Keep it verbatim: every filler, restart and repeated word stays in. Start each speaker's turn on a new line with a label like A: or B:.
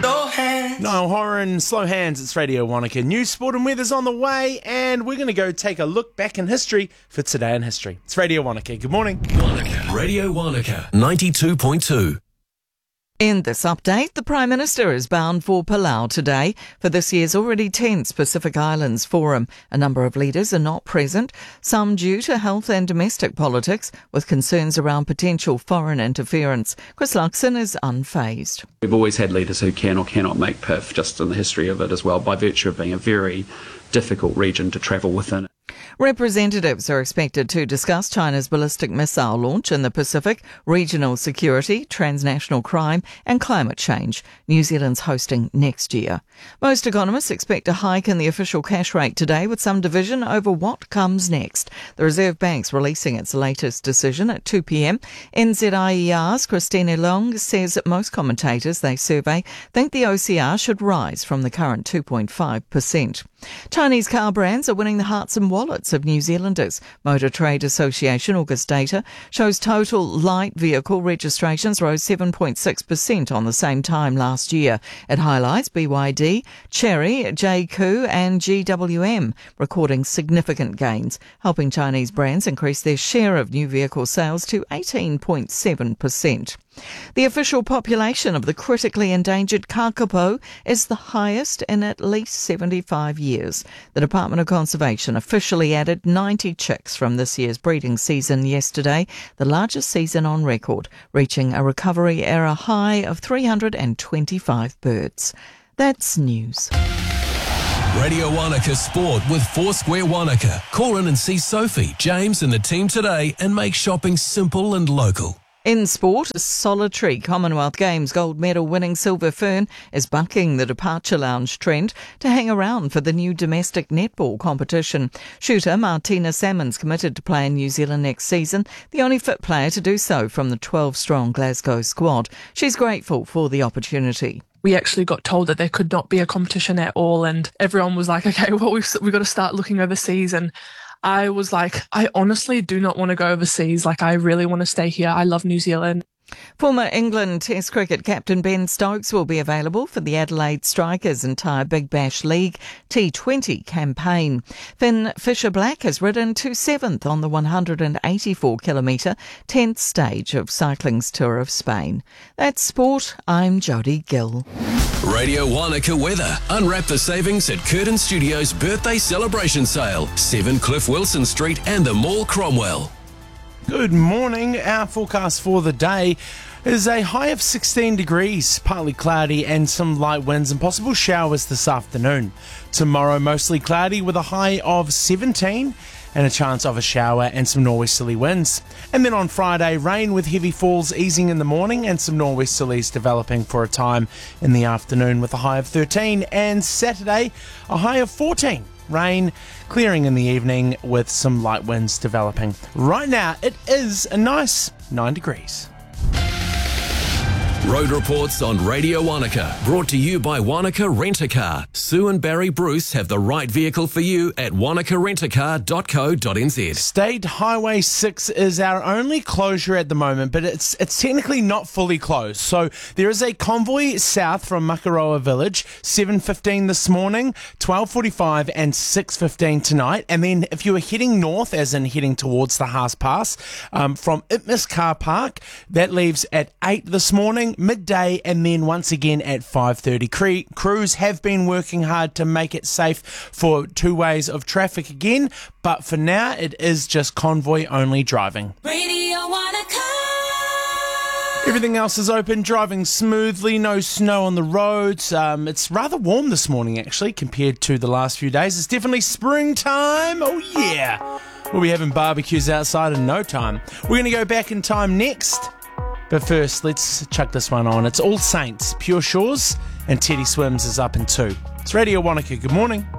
A: slow hands.
B: Niall Horan, Slow Hands, it's Radio Wanaka. News, sport and weather's on the way, and we're going to go take a look back in history for Today in History. It's Radio Wanaka. Good morning.
C: Wanaka. Radio Wanaka, ninety-two point two.
D: In this update, the Prime Minister is bound for Palau today for this year's already tense Pacific Islands Forum. A number of leaders are not present, some due to health and domestic politics, with concerns around potential foreign interference. Chris Luxon is unfazed.
E: We've always had leaders who can or cannot make P I F, just in the history of it as well, by virtue of being a very difficult region to travel within.
D: Representatives are expected to discuss China's ballistic missile launch in the Pacific, regional security, transnational crime and climate change. New Zealand's hosting next year. Most economists expect a hike in the official cash rate today, with some division over what comes next. The Reserve Bank's releasing its latest decision at two p.m. N Z I E R's Christina Long says that most commentators they survey think the O C R should rise from the current two point five percent. Chinese car brands are winning the hearts and wallets of New Zealanders. Motor Trade Association August data shows total light vehicle registrations rose seven point six percent on the same time last year. It highlights B Y D, Chery, J C U and G W M recording significant gains, helping Chinese brands increase their share of new vehicle sales to eighteen point seven percent. The official population of the critically endangered kakapo is the highest in at least seventy-five years. The Department of Conservation officially added ninety chicks from this year's breeding season yesterday, the largest season on record, reaching a recovery era high of three hundred twenty-five birds. That's news.
C: Radio Wanaka Sport with Foursquare Wanaka. Call in and see Sophie, James and the team today and make shopping simple and local.
D: In sport, a solitary Commonwealth Games gold medal winning Silver Fern is bucking the departure lounge trend to hang around for the new domestic netball competition. Shooter Martina Salmon's committed to play in New Zealand next season, the only fit player to do so from the twelve-strong Glasgow squad. She's grateful for the opportunity.
F: We actually got told that there could not be a competition at all, and everyone was like, okay, well, we've, we've got to start looking overseas. And I was like, I honestly do not want to go overseas. Like, I really want to stay here. I love New Zealand.
D: Former England Test cricket captain Ben Stokes will be available for the Adelaide Strikers' entire Big Bash League T twenty campaign. Finn Fisher-Black has ridden to seventh on the one hundred eighty-four kilometre tenth stage of cycling's Tour of Spain. That's sport. I'm Jodie Gill.
C: Radio Wanaka weather. Unwrap the savings at Curtin Studios' birthday celebration sale. seven Cliff Wilson Street and the Mall Cromwell.
B: Good morning. Our forecast for the day is a high of sixteen degrees, partly cloudy and some light winds and possible showers this afternoon. Tomorrow, mostly cloudy with a high of seventeen and a chance of a shower and some norwesterly winds. And then on Friday, rain with heavy falls easing in the morning and some norwesterlies developing for a time in the afternoon with a high of thirteen. And Saturday, a high of fourteen. Rain clearing in the evening with some light winds developing. Right now, it is a nice nine degrees.
C: Road reports on Radio Wanaka, brought to you by Wanaka Rent-A-Car. Sue and Barry Bruce have the right vehicle for you at wanaka rent a car dot co dot n z.
B: State Highway six is our only closure at the moment, but it's it's technically not fully closed. So there is a convoy south from Makaroa Village, seven fifteen this morning, twelve forty-five and six fifteen tonight. And then if you are heading north, as in heading towards the Haas Pass, um, from Itmas Car Park, that leaves at eight this morning, midday, and then once again at five thirty. Cre- crews have been working hard to make it safe for two ways of traffic again, but for now it is just convoy only driving.
A: Radio Wanaka.
B: Everything else is open, driving smoothly, no snow on the roads. Um, it's rather warm this morning actually compared to the last few days. It's definitely springtime. Oh yeah. We'll be having barbecues outside in no time. We're going to go back in time next. But first, let's chuck this one on. It's All Saints, Pure Shores, and Teddy Swims is up in two. It's Radio Wanaka. Good morning.